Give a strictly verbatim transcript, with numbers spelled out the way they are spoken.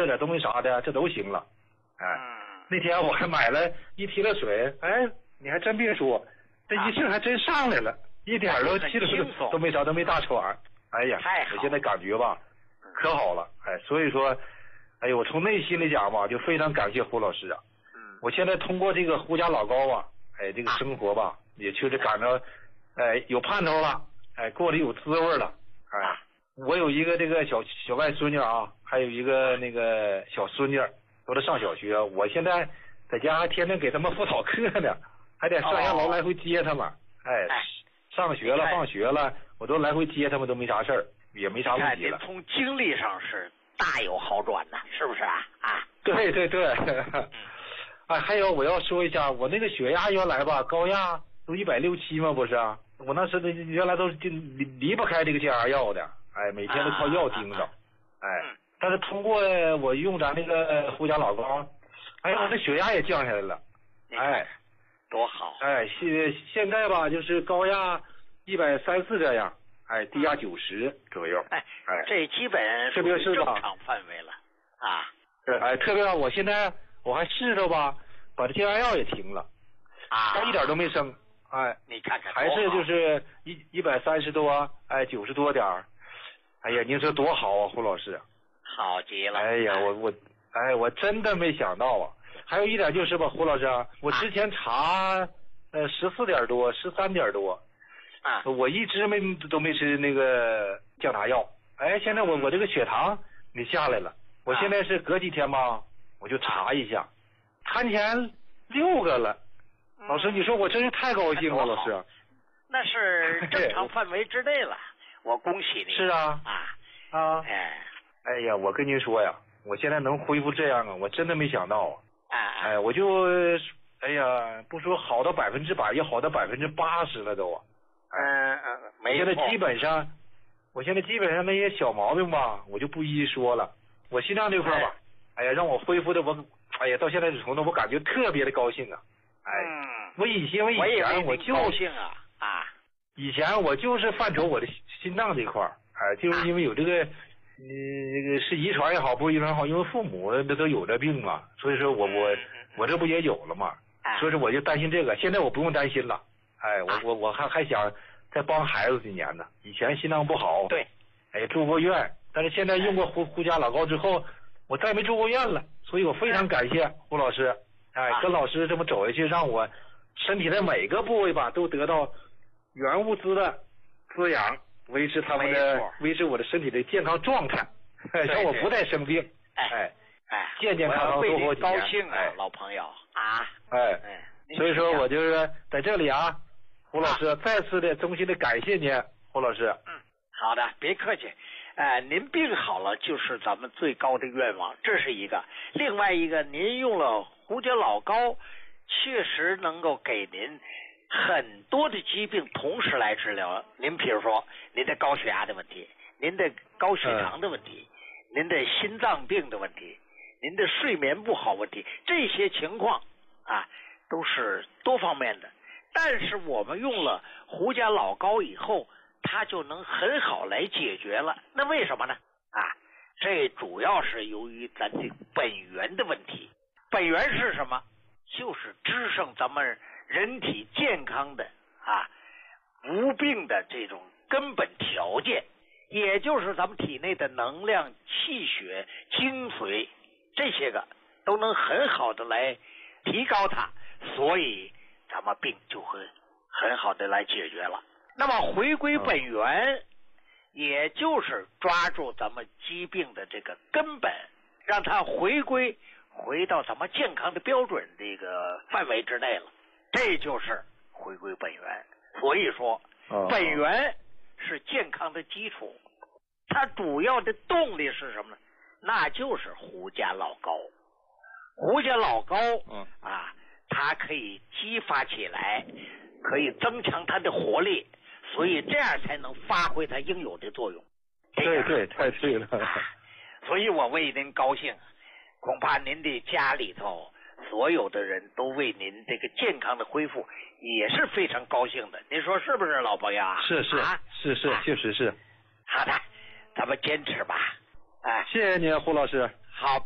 这点东西啥的，这都行了。哎，那天我还买了一提了水，哎，你还真别说，这一性还真上来了，一点都气了都没啥，都没大喘。哎呀，我现在感觉吧，可好了。哎，所以说，哎呦，我从内心里讲吧，就非常感谢胡老师啊。 嗯， 我现在通过这个胡家老高啊，哎，这个生活吧，也确实感到，哎，有盼头了，哎，过得有滋味了。哎，我有一个这个小小外孙女啊，还有一个那个小孙女，都在上小学。我现在在家还天天给他们辅导课呢，还得上下楼来回接他们。哎，上学了放学了，我都来回接他们，都没啥事儿，也没啥问题了。 从精力上是大有好转呐，是不是啊？啊， 对对对。啊，还有我要说一下，我那个血压原来吧，高压都一百六七嘛，不是啊？我那时的原来都就离离不开这个降压药的，哎，每天都靠药盯着，哎，但是通过我用咱那个胡家老高，哎，我的血压也降下来了，哎， 多好！ 哎，现现在吧，就是高压一百三四这样，哎，低压九十左右， 哎，哎，这基本特别是正常范围了啊。 对，哎，特别我现在我还试着吧，把这降压药也停了， 啊， 它一点都没升。哎， 你看看， 还是就是一一百三十多，哎，九十多点儿，哎呀，您说多好啊，胡老师， 好极了。 哎呀，我我，哎，我真的没想到啊。还有一点就是吧，胡老师，我之前查，呃，十四点多，十三点多， 啊， 我一直没都没吃那个降压药，哎，现在我我这个血糖你下来了，我现在是隔几天吧，我就查一下，看前六个了。老师，你说我真是太高兴了，老师。 那是正常范围之内了，我恭喜你。 是啊， 啊啊， 哎， 哎呀，我跟您说呀，我现在能恢复这样啊，我真的没想到啊。 啊， 哎，我就，哎呀，不说好到百分之百，也好到百分之八十了都。 嗯嗯，没错。现在基本上，我现在基本上那些小毛病吧，我就不一一说了。我心脏这块吧，哎呀，让我恢复的我，哎呀，到现在这程度，我感觉特别的高兴啊。哎，我以前我以前我就高兴啊啊！ 以前我就是犯愁我的心脏这块儿，哎，就是因为有这个，嗯，这个是遗传也好，不是遗传也好，因为父母这都有这病嘛，所以说我我我这不也有了嘛，所以说我就担心这个，现在我不用担心了，哎，我我我还还想再帮孩子几年呢，以前心脏不好， 对， 哎，住过院，但是现在用过胡胡家老高之后，我再没住过院了，所以我非常感谢胡老师。哎，跟老师这么走下去，让我身体的每个部位吧都得到原物质的滋养，维持他们的维持我的身体的健康状态，让我不再生病。 哎哎， 健健康康多活几年。 高兴啊，老朋友啊！ 哎，所以说我就是在这里啊，胡老师再次的衷心的感谢您，胡老师。 嗯，好的，别客气。呃，您病好了就是咱们最高的愿望，这是一个。另外一个，您用了胡家老高，确实能够给您很多的疾病同时来治疗。您比如说，您的高血压的问题，您的高血糖的问题，嗯、您的心脏病的问题，您的睡眠不好问题，这些情况啊，都是多方面的。但是我们用了胡家老高以后，它就能很好来解决了。那为什么呢？啊，这主要是由于咱这本源的问题。本源是什么？就是支撑咱们人体健康的啊无病的这种根本条件，也就是咱们体内的能量、气血、精髓这些个都能很好的来提高它，所以咱们病就会很好的来解决了。那么回归本源，嗯、也就是抓住咱们疾病的这个根本，让它回归回到咱们健康的标准这个范围之内了，这就是回归本源。所以说， 哦、 本源是健康的基础，它主要的动力是什么呢？那就是胡家老高。胡家老高， 嗯啊，它可以激发起来，可以增强它的活力。所以这样才能发挥它应有的作用。 对对，太对了。 所以我为您高兴，恐怕您的家里头所有的人都为您这个健康的恢复也是非常高兴的。您说是不是，老朋友啊？ 是是啊， 是是，确实是。 好的，咱们坚持吧。哎， 谢谢您，胡老师。 好。